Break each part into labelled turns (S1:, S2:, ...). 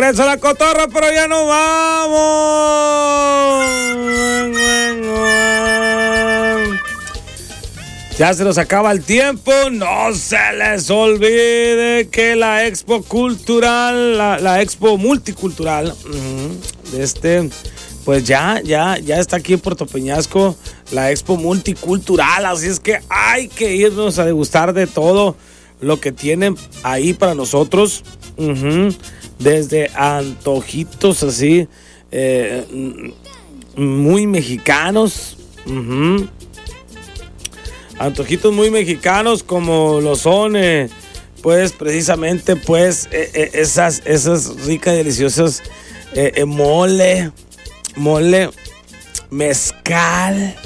S1: regreso a la cotorra, pero ya no vamos. Ya se nos acaba el tiempo. No se les olvide que la Expo Cultural, la Expo Multicultural, pues ya está aquí en Puerto Peñasco, la Expo Multicultural. Así es que hay que irnos a degustar de todo lo que tienen ahí para nosotros. Desde antojitos así, muy mexicanos. Antojitos muy mexicanos como lo son, pues precisamente, pues esas ricas, deliciosas mole, mezcal,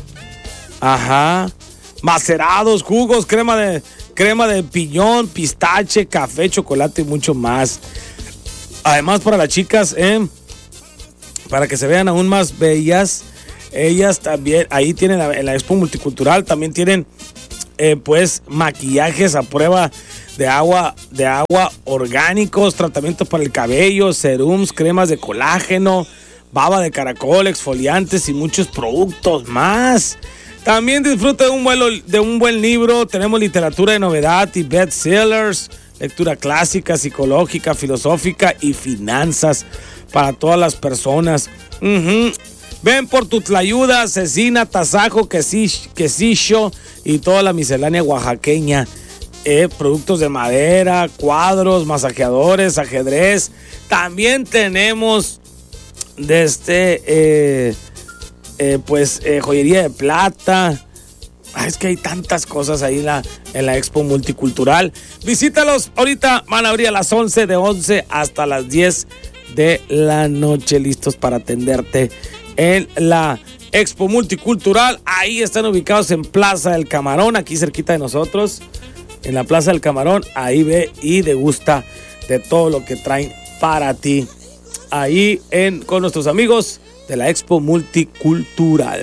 S1: macerados, jugos, crema de piñón, pistache, café, chocolate y mucho más. Además, para las chicas, para que se vean aún más bellas, ellas también, ahí tienen en la Expo Multicultural, también tienen pues maquillajes a prueba de agua orgánicos, tratamientos para el cabello, serums, cremas de colágeno, baba de caracol, exfoliantes y muchos productos más. También disfruta de un buen libro. Tenemos literatura de novedad y bestsellers, lectura clásica, psicológica, filosófica y finanzas para todas las personas. Ven por tu tlayuda, cecina, tasajo, quesillo y toda la miscelánea oaxaqueña. Productos de madera, cuadros, masajeadores, ajedrez. También tenemos joyería de plata. Es que hay tantas cosas ahí en la Expo Multicultural. Visítalos, ahorita van a abrir a las 11, de 11 hasta las 10 de la noche, listos para atenderte en la Expo Multicultural. Ahí están ubicados en Plaza del Camarón, aquí cerquita de nosotros, en la Plaza del Camarón. Ahí ve y degusta de todo lo que traen para ti, ahí con nuestros amigos de la Expo Multicultural.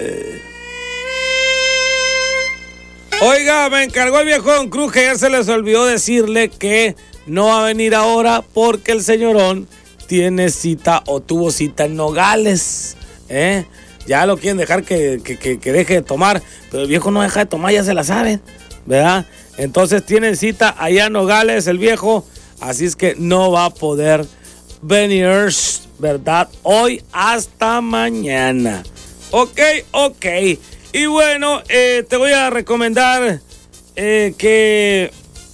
S1: Oiga, me encargó el viejo Don Cruz, que ya se les olvidó decirle que no va a venir ahora porque el señorón tiene cita o tuvo cita en Nogales. Ya lo quieren dejar que deje de tomar, pero el viejo no deja de tomar, ya se la saben, ¿verdad? Entonces tienen cita allá en Nogales el viejo, así es que no va a poder venir, ¿verdad? Hoy hasta mañana. Ok. Y bueno, te voy a recomendar que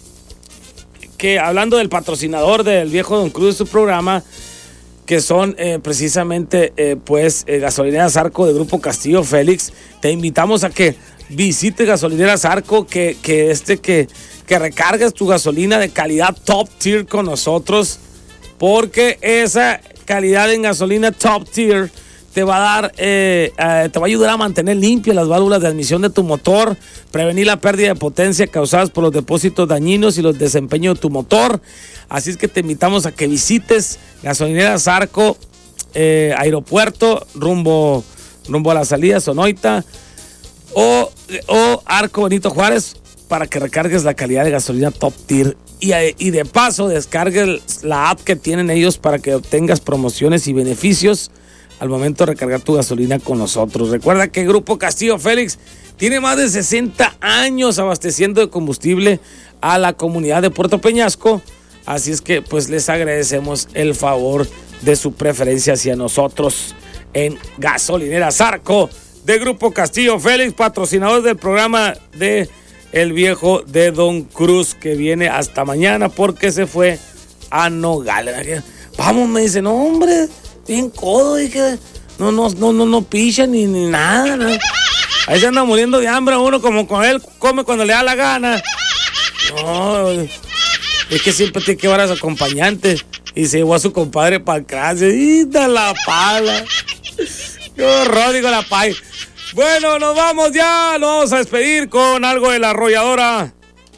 S1: hablando del patrocinador del viejo Don Cruz, su programa, que son precisamente Gasolineras Arco de Grupo Castillo Félix. Te invitamos a que visites Gasolineras Arco, que recargues tu gasolina de calidad top tier con nosotros, porque esa calidad en gasolina top tier te va a dar, te va a ayudar a mantener limpias las válvulas de admisión de tu motor, prevenir la pérdida de potencia causadas por los depósitos dañinos y los desempeños de tu motor. Así es que te invitamos a que visites Gasolineras Arco, Aeropuerto, rumbo a la salida Sonoita, o Arco Benito Juárez, para que recargues la calidad de gasolina top tier. Y de paso descargues la app que tienen ellos para que obtengas promociones y beneficios al momento de recargar tu gasolina con nosotros. Recuerda que Grupo Castillo Félix tiene más de 60 años abasteciendo de combustible a la comunidad de Puerto Peñasco. Así es que pues les agradecemos el favor de su preferencia hacia nosotros en Gasolineras Arco de Grupo Castillo Félix, patrocinador del programa de el viejo de Don Cruz, que viene hasta mañana porque se fue a Nogales. Vamos, me dice, no hombre, bien codo, dije, no picha ni nada, ¿no? Ahí se anda muriendo de hambre uno, como con él come cuando le da la gana. No, es que siempre tiene que llevar a su acompañante. Y se llevó a su compadre Pancracio. ¡Y da la pala! ¡Qué horror, digo, la pay! Bueno, nos vamos ya. Nos vamos a despedir con algo de la arrolladora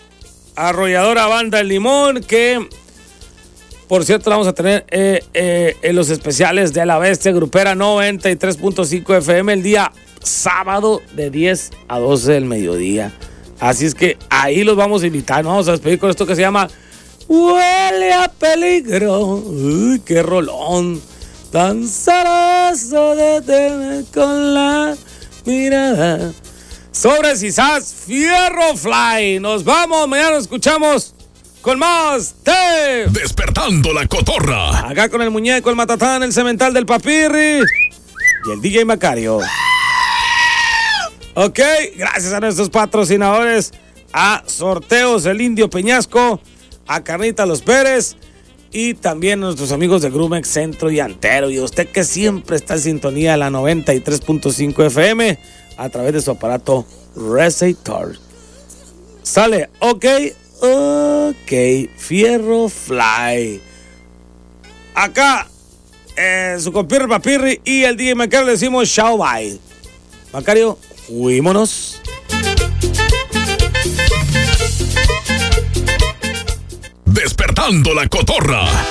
S1: Banda El Limón, que por cierto vamos a tener en los especiales de La Bestia Grupera 93.5 FM el día sábado de 10 a 12 del mediodía. Así es que ahí los vamos a invitar. Nos vamos a despedir con esto que se llama huele a peligro. Uy, qué rolón. Tan sabroso de tener con la mirada. Sobres y sas, Fierro Fly. Nos vamos, mañana nos escuchamos con más de
S2: Despertando la Cotorra.
S1: Acá con el muñeco, el matatán, el cemental del Papirri y el DJ Macario. Ok, gracias a nuestros patrocinadores, a Sorteos El Indio Peñasco, a Carnita Los Pérez y también a nuestros amigos de Grumex Centro y Antero. Y a usted que siempre está en sintonía de la 93.5 FM a través de su aparato Receptor. Sale, ok, Fierro Fly. Acá, su compirri Papirri y el DJ Macario le decimos chao, bye. Macario, fuímonos.
S2: Despertando la Cotorra.